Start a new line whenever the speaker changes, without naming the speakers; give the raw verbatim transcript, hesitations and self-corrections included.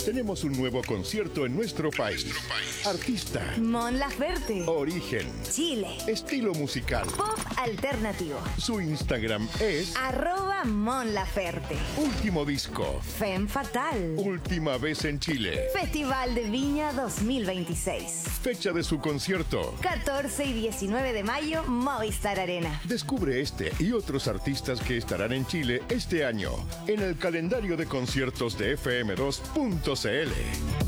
Tenemos un nuevo concierto en nuestro país. Artista.
Mon Laferte.
Origen.
Chile.
Estilo musical.
Pop alternativo.
Su Instagram es
Arroba Mon Laferte.
Último disco.
Femme Fatal.
Última vez en Chile.
Festival de Viña dos mil veintiséis.
Fecha de su concierto.
catorce y diecinueve de mayo, Movistar Arena.
Descubre este y otros artistas que estarán en Chile este año en el calendario de conciertos de F M dos punto C L.